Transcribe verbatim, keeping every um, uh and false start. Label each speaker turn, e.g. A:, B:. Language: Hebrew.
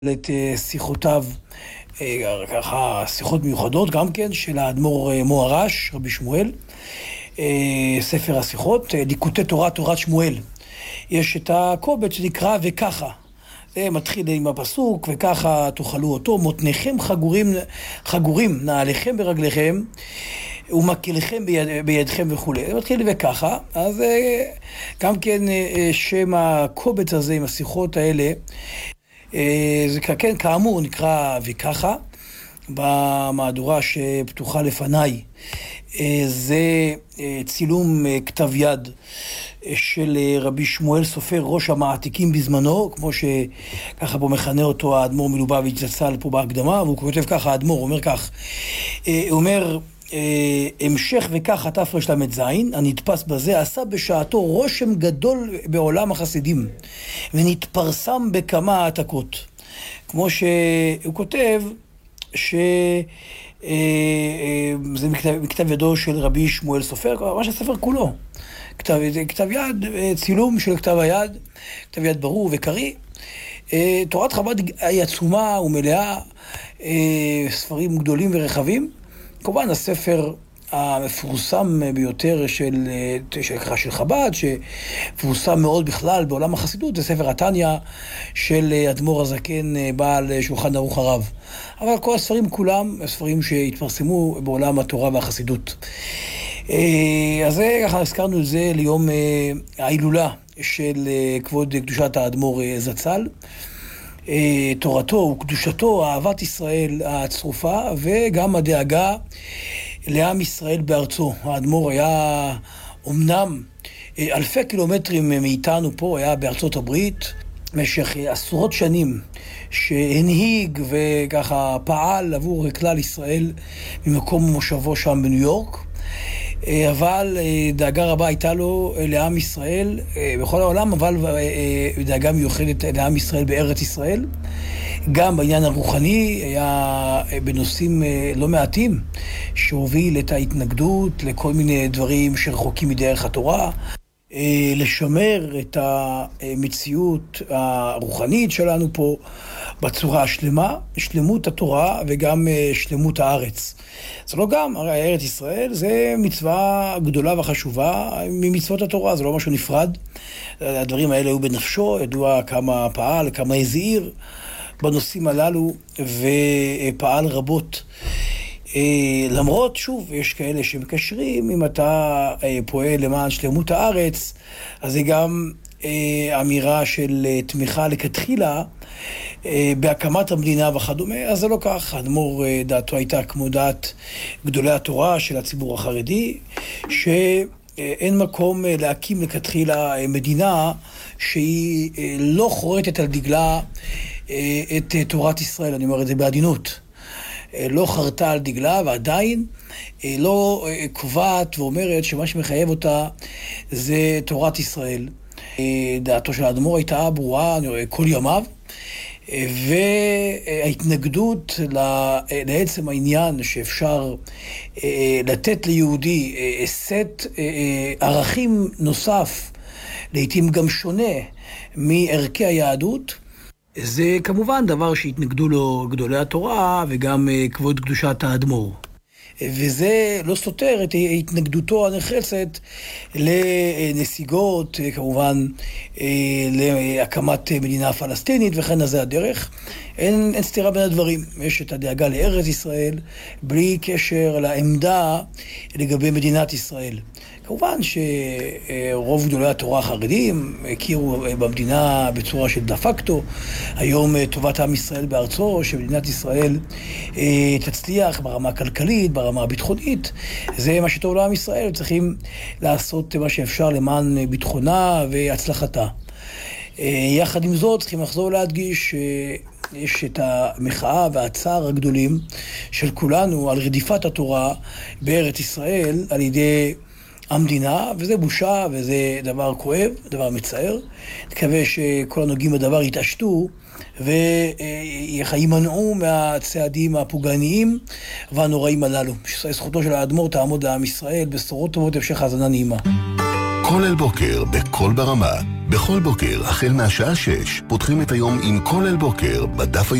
A: את שיחותיו, ככה שיחות מיוחדות גם כן של האדמו"ר מוהר"ש, רבי שמואל, ספר השיחות, ליקוטי תורה, תורת שמואל. יש את הקובץ שנקרא וככה, זה מתחיל עם הפסוק וככה תאכלו אותו, מותניכם חגורים, חגורים נעליכם ברגליכם ומקלכם ביד, בידכם וכו'. זה מתחיל וככה, אז גם כן שם הקובץ הזה עם השיחות האלה, זה כן, כאמור נקרא וככה, במהדורה שפתוחה לפניי. זה צילום כתב יד של רבי שמואל סופר, ראש המעתיקים בזמנו, כמו שככה בו מכנה אותו האדמו"ר מלובביץ' זצ"ל פה בהקדמה, והוא כותב ככה, האדמו"ר אומר כך, הוא אומר, המשך וכך תרל"ז, הנתפס בזה, עשה בשעתו רושם גדול בעולם החסידים, ונתפרסם בכמה העתקות. כמו שהוא כותב, שזה מכתב ידו של רבי שמואל סופר, ממש הספר כולו. כתב, כתב יד, צילום של כתב היד, כתב יד ברור וקריא. תורת חב"ד היא עצומה ומלאה, ספרים גדולים ורחבים. כמובן הספר המפורסם ביותר של, של, של חב"ד, שמפורסם מאוד בכלל בעולם החסידות, זה ספר התניא של אדמו"ר הזקן בעל שולחן ערוך הרב. אבל כל הספרים כולם, הספרים שהתפרסמו בעולם התורה והחסידות. אז זה, ככה הזכרנו את זה ליום ההילולה של כבוד קדושת האדמו"ר זצ"ל. תורתו וקדושתו, אהבת ישראל הצרופה, וגם הדאגה לעם ישראל בארצו. האדמו"ר היה אומנם אלפי קילומטרים מאיתנו פה, היה בארצות הברית, במשך עשרות שנים שהנהיג וככה פעל עבור כלל ישראל ממקום מושבו שם בניו יורק. אבל דאגה רבה הייתה לו לעם ישראל בכל העולם, אבל דאגה מיוחדת לעם ישראל בארץ ישראל. גם בעניין הרוחני היה בנושאים לא מעטים שהוביל את ההתנגדות לכל מיני דברים שרחוקים מדרך התורה, לשמר את המציאות הרוחנית שלנו פה בצורה השלמה, שלמות התורה וגם שלמות הארץ. זה לא גם, הרי ארץ ישראל זה מצווה גדולה וחשובה ממצוות התורה, זה לא משהו נפרד. הדברים האלה היו בנפשו, ידוע כמה פעל, כמה הזהיר בנושאים הללו, ופעל רבות. למרות, שוב, יש כאלה שמקשרים, אם אתה פועל למען שלמות הארץ, אז זה גם אמירה של תמיכה לכתחילה בהקמת המדינה וכדומה, אז זה לא כך. האדמו"ר דעתו הייתה כמו דעת גדולי התורה של הציבור החרדי, שאין מקום להקים לכתחילה מדינה שהיא לא חורטת על דגלה את תורת ישראל, אני אומר את זה בעדינות. לא חרטה על דגלה ועדיין לא קובעת ואומרת שמה שמחייב אותה זה תורת ישראל. דעתו של האדמו"ר הייתה ברורה כל ימיו, וההתנגדות לעצם העניין שאפשר לתת ליהודי סט ערכים נוסף, לעתים גם שונה מערכי היהדות, זה כמובן דבר שהתנגדו לו גדולי התורה וגם כבוד קדושת האדמו"ר. וזה לא סותר את התנגדותו הנחרצת לנסיגות, כמובן להקמת מדינה פלסטינית וכן הזה הדרך. אין, אין סתירה בין הדברים. יש את הדאגה לארץ ישראל בלי קשר לעמדה לגבי מדינת ישראל. כמובן שרוב גדולי התורה החרדים הכירו במדינה בצורה של דה פקטו. היום טובת עם ישראל בארצו, שמדינת ישראל תצליח ברמה הכלכלית, ברמה הביטחונית, זה מה שטוב לעם ישראל. צריכים לעשות מה שאפשר למען ביטחונה והצלחתה. יחד עם זאת, צריכים לחזור להדגיש יש את המחאה והצער הגדולים של כולנו על רדיפת התורה בארץ ישראל על ידי המדינה, וזה בושה וזה דבר כואב, דבר מצער. נקווה שכל הנוגעים בדבר יתעשתו וימנעו מהצעדים הפוגעניים והנוראים הללו. זכותו של האדמו"ר תעמוד לעם ישראל, בשורות טובות, המשך האזנה נעימה.
B: כל אל בוקר בכל ברמה, בכל בוקר, החל מהשעה שש, פותחים את היום עם כל אל בוקר, בדף